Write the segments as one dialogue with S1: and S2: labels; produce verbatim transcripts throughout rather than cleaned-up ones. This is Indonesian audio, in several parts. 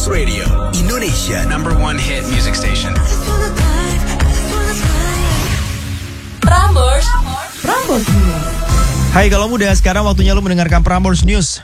S1: Radio, Indonesia number one hit music station.
S2: Prambors, Prambors News.
S3: Hai kalau muda, sekarang waktunya lu mendengarkan Prambors News.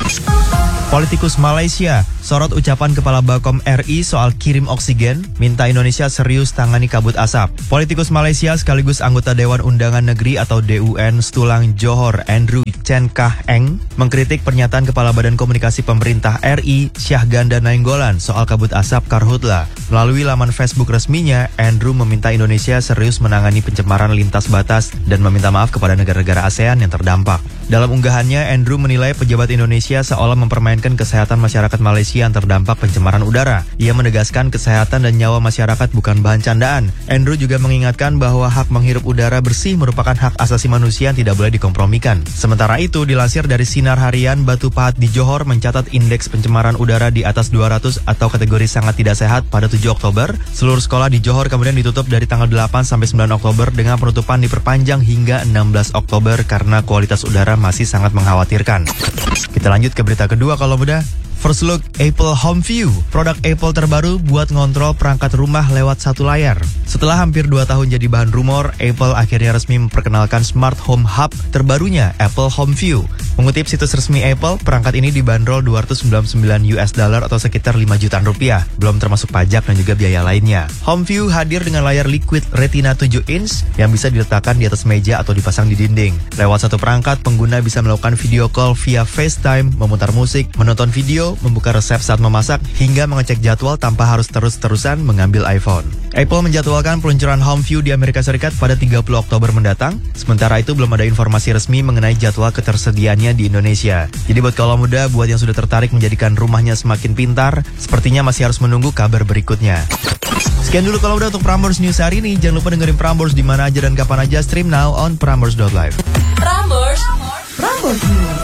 S3: Politikus Malaysia sorot ucapan Kepala Bakom R I soal kirim oksigen, minta Indonesia serius tangani kabut asap. Politikus Malaysia sekaligus anggota Dewan Undangan Negeri atau D U N Setulang Johor Andrew Chen Kah Eng mengkritik pernyataan Kepala Badan Komunikasi Pemerintah R I Syahganda Nainggolan soal kabut asap Karhutla. Melalui laman Facebook resminya, Andrew meminta Indonesia serius menangani pencemaran lintas batas dan meminta maaf kepada negara-negara ASEAN yang terdampak. Dalam unggahannya, Andrew menilai pejabat Indonesia seolah mempermainkan kesehatan masyarakat Malaysia yang terdampak pencemaran udara. Ia menegaskan kesehatan dan nyawa masyarakat bukan bahan candaan. Andrew juga mengingatkan bahwa hak menghirup udara bersih merupakan hak asasi manusia yang tidak boleh dikompromikan. Sementara itu, dilansir dari Sinar Harian, Batu Pahat di Johor mencatat indeks pencemaran udara di atas dua ratus atau kategori sangat tidak sehat pada tujuh Oktober. Seluruh sekolah di Johor kemudian ditutup dari tanggal delapan sampai sembilan Oktober dengan penutupan diperpanjang hingga enam belas Oktober karena kualitas udara masih sangat mengkhawatirkan. Kita lanjut ke berita kedua kalau muda. First look Apple Home View, produk Apple terbaru buat ngontrol perangkat rumah lewat satu layar. Setelah hampir dua tahun jadi bahan rumor, Apple akhirnya resmi memperkenalkan Smart Home Hub terbarunya, Apple Home View. Mengutip situs resmi Apple, perangkat ini dibanderol dua ratus sembilan puluh sembilan U S dollar atau sekitar lima jutaan rupiah, belum termasuk pajak dan juga biaya lainnya. Home View hadir dengan layar liquid Retina tujuh inch yang bisa diletakkan di atas meja atau dipasang di dinding. Lewat satu perangkat, pengguna bisa melakukan video call via FaceTime, memutar musik, menonton video, membuka resep saat memasak, hingga mengecek jadwal tanpa harus terus-terusan mengambil iPhone. Apple menjadwalkan peluncuran Home View di Amerika Serikat pada tiga puluh Oktober mendatang. Sementara itu belum ada informasi resmi mengenai jadwal ketersediaannya di Indonesia. Jadi buat kaula muda, buat yang sudah tertarik menjadikan rumahnya semakin pintar, sepertinya masih harus menunggu kabar berikutnya. Sekian dulu kalau udah untuk Prambors News hari ini. Jangan lupa dengerin Prambors di mana aja dan kapan aja. Stream now on prambors dot live.
S2: Prambors, Prambors News.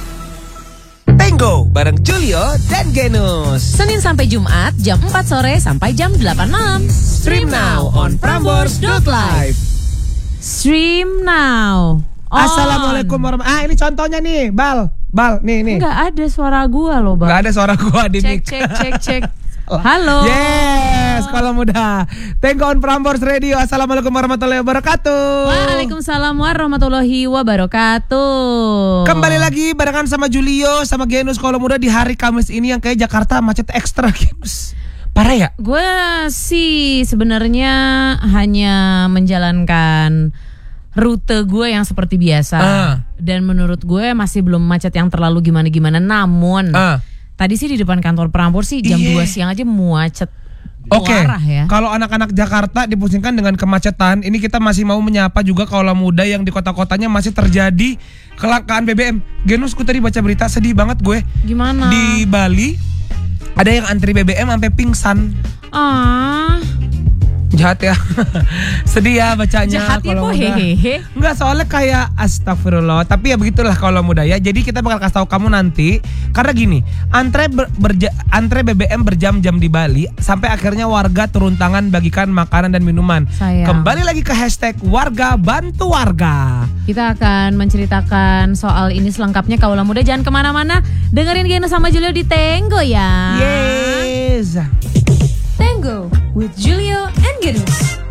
S4: Tango bareng Julio dan Genus.
S2: Senin sampai Jumat jam empat sore sampai jam delapan malam.
S4: Stream now on prambors dot live.
S2: Stream now. On.
S4: Assalamualaikum warahmatullahi. Ah, ini contohnya nih, Bal. Bal, nih nih.
S2: Enggak ada suara gua loh, Bang.
S4: Enggak ada suara gua di
S2: Cek
S4: mic.
S2: cek cek cek. Halo.
S4: Yes, kalau muda. Tango on Prambors Radio. Assalamualaikum warahmatullahi wabarakatuh.
S2: Waalaikumsalam warahmatullahi wabarakatuh.
S4: Kembali lagi barengan sama Julio sama Genus kalau muda di hari Kamis ini yang kayak Jakarta macet ekstra, Genus. Parah ya?
S2: Gue sih sebenarnya hanya menjalankan rute gue yang seperti biasa.
S4: Uh. Dan
S2: menurut gue masih belum macet yang terlalu gimana-gimana. Namun
S4: uh.
S2: tadi sih di depan kantor Prambors sih jam
S4: Iye.
S2: dua siang aja macet.
S4: Oke, okay.
S2: ya.
S4: Kalau anak-anak Jakarta dipusingkan dengan kemacetan, ini kita masih mau menyapa juga kaula muda yang di kota-kotanya masih terjadi kelangkaan B B M. Genus, ku tadi baca berita sedih banget gue.
S2: Gimana?
S4: Di Bali ada yang antri B B M sampai pingsan.
S2: Ah,
S4: jahat ya. Sedih ya bacanya.
S2: Jahat ya kok hehehe.
S4: Enggak, soalnya kayak astagfirullah. Tapi ya begitulah kalau muda ya. Jadi kita bakal kasih tahu kamu nanti. Karena gini, antre ber, berja, antre B B M berjam-jam di Bali sampai akhirnya warga turun tangan bagikan makanan dan minuman.
S2: Sayang.
S4: Kembali lagi ke hashtag warga bantu warga.
S2: Kita akan menceritakan soal ini selengkapnya. Kaula muda jangan kemana-mana. Dengerin Genus sama Julio di Tango ya.
S4: Yes.
S2: Tango with Julio and Genus.